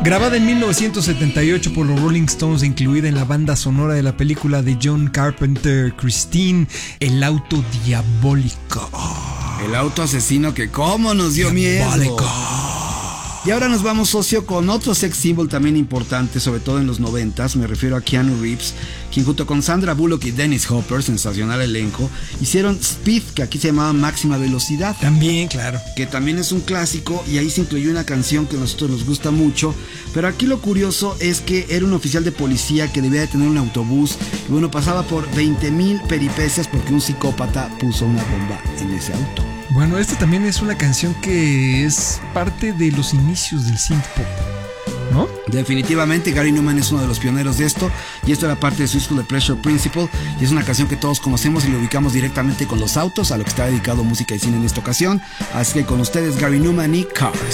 Grabada en 1978 por los Rolling Stones e incluida en la banda sonora de la película de John Carpenter, Christine, El auto diabólico. El auto asesino que cómo nos dio miedo. Y ahora nos vamos, socio, con otro sex symbol también importante, sobre todo en los 90s. Me refiero a Keanu Reeves, quien junto con Sandra Bullock y Dennis Hopper, sensacional elenco, hicieron Speed, que aquí se llamaba Máxima Velocidad. También, claro. Que también es un clásico, y ahí se incluyó una canción que a nosotros nos gusta mucho. Pero aquí lo curioso es que era un oficial de policía que debía de tener un autobús. Y bueno, pasaba por 20,000 peripecias porque un psicópata puso una bomba en ese auto. Bueno, esta también es una canción que es parte de los inicios del synth pop, ¿no? Definitivamente, Gary Numan es uno de los pioneros de esto, y esto era parte de su disco de Pressure Principle, y es una canción que todos conocemos y lo ubicamos directamente con los autos, a lo que está dedicado música y cine en esta ocasión. Así que con ustedes, Gary Numan y Cars.